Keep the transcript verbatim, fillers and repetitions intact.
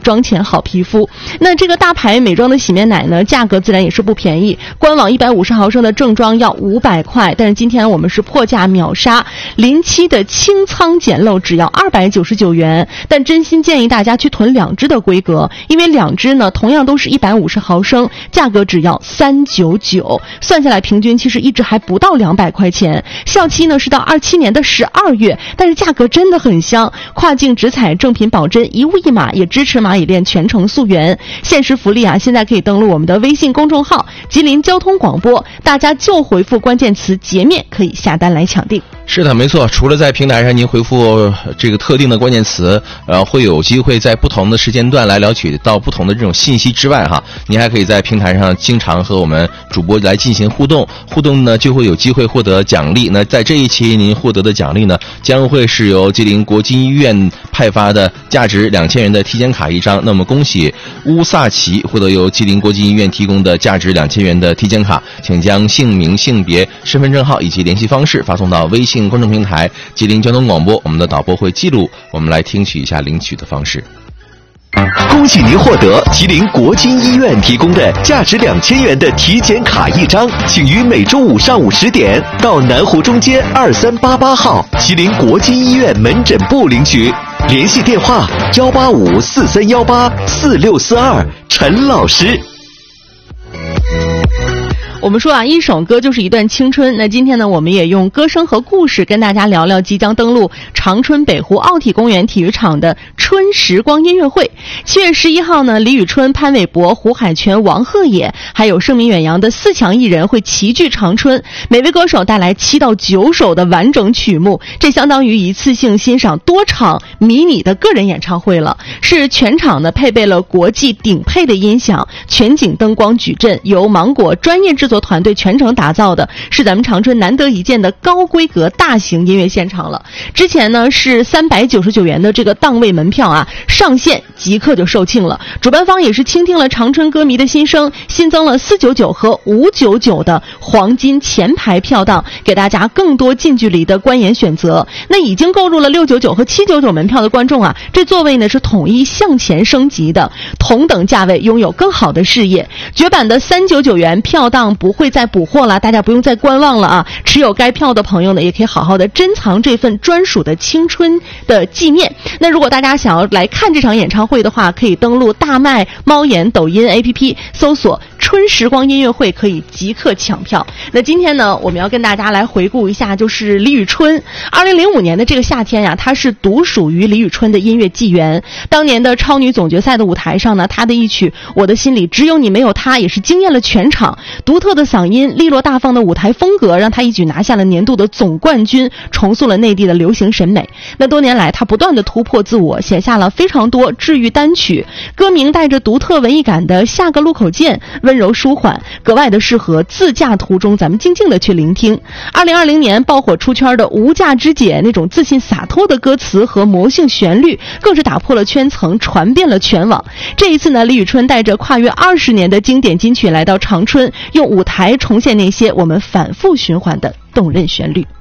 妆前好皮肤。那这个大牌美妆的洗面奶呢，价格自然也是不便宜，官网一百五十毫升的正装要五百块，但是今天我们是破价秒杀，临期的清仓简陋只要二百九十九元。但真心建议大家去囤两支的规格，因为两支呢同样都是一百五十毫升，价格只要三百九十九，算下来平均其实一支还不到两百块钱。效期呢是到二七年的十二月，但是价格真的很香，跨境直采正品保真，一物一码，也支持蚂蚁链全程溯源。限时福利啊，现在可以登录我们的微信公众号吉林交通广播，大家就回复关键词洁面可以下单来抢订。 是的，没错，除了在平台上您回复这个特定的关键词，呃，会有机会在不同的时间段来了解到不同的这种信息之外哈，您还可以在平台上经常和我们主播来进行互动，互动呢就会有机会获得奖励。那在这一期您获得的奖励呢，将会是由吉林国金医院派发的价值两千元的体检卡一张。那么恭喜乌萨奇获得由吉林国金医院提供的价值两千元的体检卡，请将姓名、性别、身份证号以及联系方式发送到微信公众平台吉林交通广播，我们的导播会记录，我们来听取一下领取的方式。 恭喜您获得吉林国金医院提供的价值两千元的体检卡一张，请于每周五上午十点到南湖中街二三八八号吉林国金医院门诊部领取，联系电话幺八五四三幺八四六四二，陈老师。 我们说啊，一首歌就是一段青春。那今天呢，我们也用歌声和故事跟大家聊聊即将登陆长春北湖奥体公园体育场的春时光音乐会。七月十一号呢，李宇春、潘玮柏、胡海泉、王鹤野，还有声名远扬的四强艺人会齐聚长春，每位歌手带来七到九首的完整曲目，这相当于一次性欣赏多场迷你的个人演唱会了。是全场呢配备了国际顶配的音响，全景灯光矩阵，由芒果专业制作团队全程打造的，是咱们长春难得一见的高规格大型音乐现场了。之前呢是三百九十九元的这个档位门票啊，上线即刻就售罄了。主办方也是倾听了长春歌迷的心声，新增了四百九十九和五百九十九的黄金前排票档，给大家更多近距离的观演选择。那已经购入了六百九十九和七百九十九门票的观众啊，这座位呢是统一向前升级的，同等价位拥有更好的视野。绝版的三百九十九元票档不会再补货了，大家不用再观望了啊！持有该票的朋友呢，也可以好好的珍藏这份专属的青春的纪念。那如果大家想要来看这场演唱会的话，可以登录大麦、猫眼、抖音 A P P 搜索春时光音乐会，可以即刻抢票。那今天呢，我们要跟大家来回顾一下，就是李宇春。二零零五年的这个夏天呀，它是独属于李宇春的音乐纪元。当年的超女总决赛的舞台上呢，她的一曲《我的心里只有你没有他》也是惊艳了全场。独特的嗓音、利落大方的舞台风格，让她一举拿下了年度的总冠军，重塑了内地的流行审美。那多年来，她不断的突破自我，写下了非常多治愈单曲，歌名带着独特文艺感的《下个路口见》，温柔舒缓，格外的适合自驾途中咱们静静的去聆听。二零二零年爆火出圈的《无价之姐》，那种自信洒脱的歌词和魔性旋律，更是打破了圈层，传遍了全网。这一次呢，李宇春带着跨越二十年的经典金曲来到长春，用舞台重现那些我们反复循环的动人旋律。